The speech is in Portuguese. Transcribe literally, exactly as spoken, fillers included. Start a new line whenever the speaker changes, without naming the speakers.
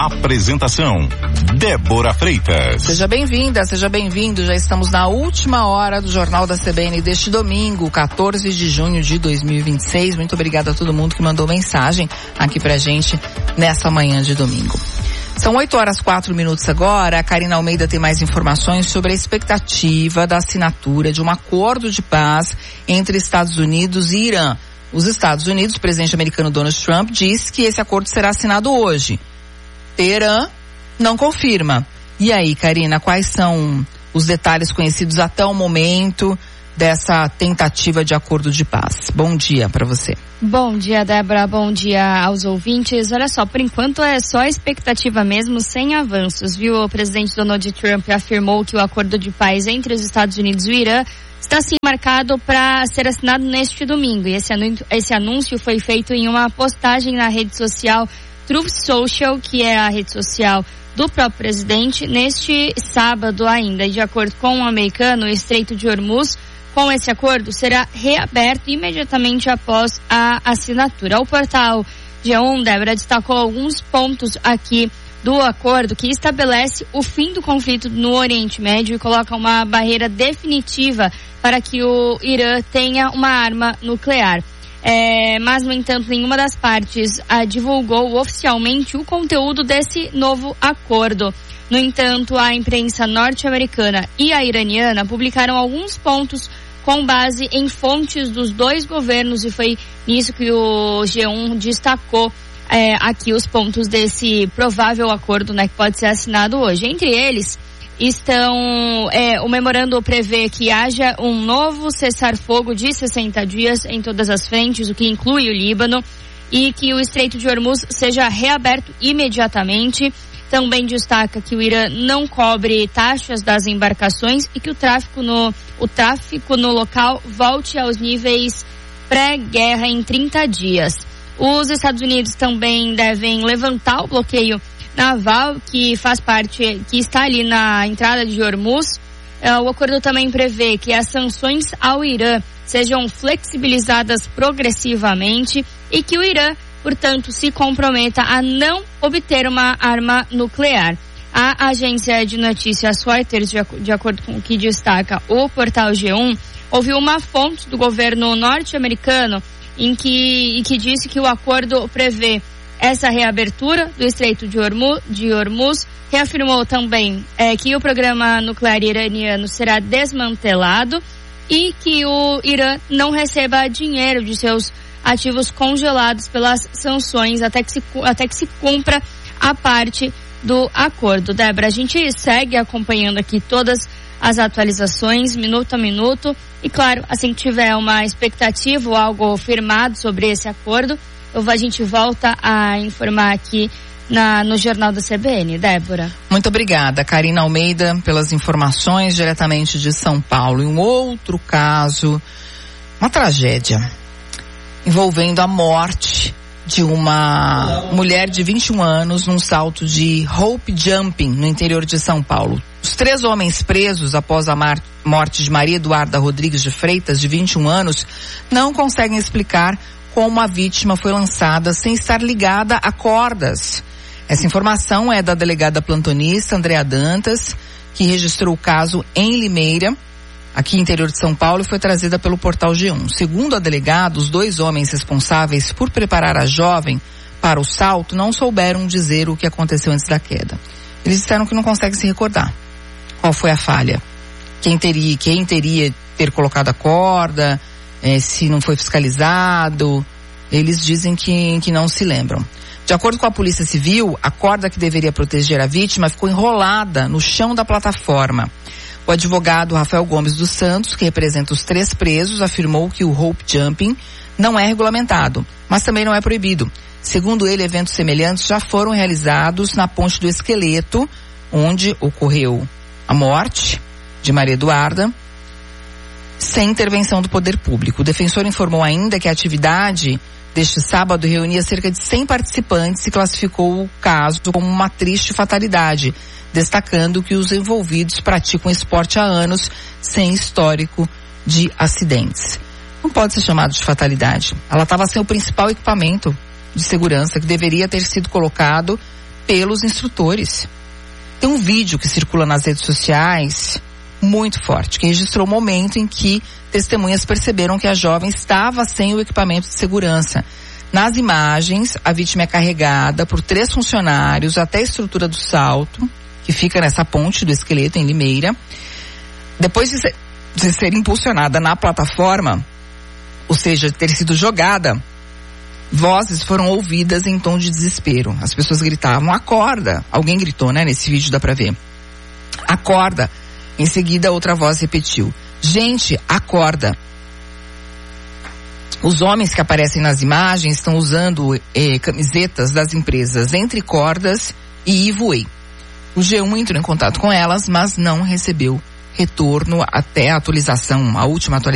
Apresentação: Débora Freitas.
Seja bem-vinda, seja bem-vindo. Já estamos na última hora do Jornal da C B N deste domingo, quatorze de junho de dois mil e vinte e seis. Muito obrigada a todo mundo que mandou mensagem aqui pra gente nessa manhã de domingo. São oito horas quatro minutos agora. A Karina Almeida tem mais informações sobre a expectativa da assinatura de um acordo de paz entre Estados Unidos e Irã. Os Estados Unidos, o presidente americano Donald Trump, disse que esse acordo será assinado hoje. Teherã não confirma. E aí, Karina, quais são os detalhes conhecidos até o momento dessa tentativa de acordo de paz? Bom dia para você.
Bom dia, Débora. Bom dia aos ouvintes. Olha só, por enquanto é só expectativa mesmo, sem avanços, viu? O presidente Donald Trump afirmou que o acordo de paz entre os Estados Unidos e o Irã está sim marcado para ser assinado neste domingo. E esse anúncio, esse anúncio foi feito em uma postagem na rede social Truth Social, que é a rede social do próprio presidente, neste sábado ainda. E de acordo com o americano, o Estreito de Hormuz, com esse acordo, será reaberto imediatamente após a assinatura. O portal G um, Débora, destacou alguns pontos aqui do acordo que estabelece o fim do conflito no Oriente Médio e coloca uma barreira definitiva para que o Irã tenha uma arma nuclear. É, mas, no entanto, nenhuma das partes ah, divulgou oficialmente o conteúdo desse novo acordo. No entanto, a imprensa norte-americana e a iraniana publicaram alguns pontos com base em fontes dos dois governos, e foi nisso que o G um destacou é, aqui os pontos desse provável acordo, né, que pode ser assinado hoje. Entre eles estão, é, o memorando prevê que haja um novo cessar-fogo de sessenta dias em todas as frentes, o que inclui o Líbano, e que o Estreito de Hormuz seja reaberto imediatamente. Também destaca que o Irã não cobre taxas das embarcações e que o tráfico no, o tráfico no local volte aos níveis pré-guerra em trinta dias. Os Estados Unidos também devem levantar o bloqueio naval que faz parte, que está ali na entrada de Hormuz. O acordo também prevê que as sanções ao Irã sejam flexibilizadas progressivamente e que o Irã, portanto, se comprometa a não obter uma arma nuclear. A agência de notícias Reuters, de, de acordo com o que destaca o portal G um, ouviu uma fonte do governo norte-americano em que, em que disse que o acordo prevê essa reabertura do Estreito de Hormuz, de Hormuz. Reafirmou também é, que o programa nuclear iraniano será desmantelado e que o Irã não receba dinheiro de seus ativos congelados pelas sanções até que se, até que se cumpra a parte do acordo. Débora, a gente segue acompanhando aqui todas as atualizações, minuto a minuto, e claro, assim que tiver uma expectativa ou algo firmado sobre esse acordo, a gente volta a informar aqui na, no Jornal da C B N. Débora.
Muito obrigada, Karina Almeida, pelas informações diretamente de São Paulo. E um outro caso, uma tragédia envolvendo a morte de uma mulher de vinte e um anos num salto de rope jumping no interior de São Paulo. Os três homens presos após a mar- morte de Maria Eduarda Rodrigues de Freitas, de vinte e um anos, não conseguem explicar como a vítima foi lançada sem estar ligada a cordas. Essa informação é da delegada plantonista Andréa Dantas, que registrou o caso em Limeira, aqui no interior de São Paulo, e foi trazida pelo portal G um. Segundo a delegada, os dois homens responsáveis por preparar a jovem para o salto não souberam dizer o que aconteceu antes da queda. Eles disseram que não conseguem se recordar qual foi a falha, quem teria, quem teria ter colocado a corda, eh, se não foi fiscalizado. Eles dizem que, que não se lembram. De acordo com a Polícia Civil, a corda que deveria proteger a vítima ficou enrolada no chão da plataforma. O advogado Rafael Gomes dos Santos, que representa os três presos, afirmou que o rope jumping não é regulamentado, mas também não é proibido. Segundo ele, eventos semelhantes já foram realizados na Ponte do Esqueleto, onde ocorreu a morte de Maria Eduarda, sem intervenção do poder público. O defensor informou ainda que a atividade deste sábado reunia cerca de cem participantes e classificou o caso como uma triste fatalidade, destacando que os envolvidos praticam esporte há anos sem histórico de acidentes. Não pode ser chamado de fatalidade. Ela estava sem o principal equipamento de segurança que deveria ter sido colocado pelos instrutores. Tem um vídeo que circula nas redes sociais muito forte, que registrou o momento em que testemunhas perceberam que a jovem estava sem o equipamento de segurança. Nas imagens, a vítima é carregada por três funcionários até a estrutura do salto, que fica nessa ponte do esqueleto em Limeira. Depois de ser, de ser impulsionada na plataforma, ou seja, ter sido jogada, vozes foram ouvidas em tom de desespero. As pessoas gritavam, acorda! Alguém gritou, né? Nesse vídeo dá pra ver. Acorda! Em seguida, outra voz repetiu, gente, acorda! Os homens que aparecem nas imagens estão usando eh, camisetas das empresas Entre Cordas e Ivoei. O G um entrou em contato com elas, mas não recebeu retorno até a atualização, a última atualização.